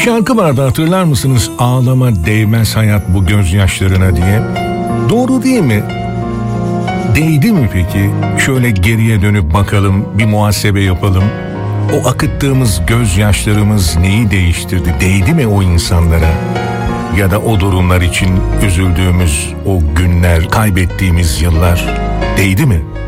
şarkı vardı, hatırlar mısınız? Ağlama değmez hayat bu gözyaşlarına diye. Doğru değil mi? Değdi mi peki? Şöyle geriye dönüp bakalım, bir muhasebe yapalım. O akıttığımız gözyaşlarımız neyi değiştirdi? Değdi mi o insanlara? Ya da o durumlar için üzüldüğümüz o günler, kaybettiğimiz yıllar değdi mi?